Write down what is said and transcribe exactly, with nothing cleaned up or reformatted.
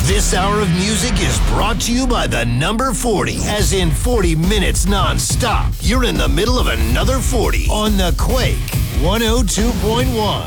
This hour of music is brought to you by the number forty, as in forty minutes non-stop. You're in the middle of another forty on the Quake one oh two point one.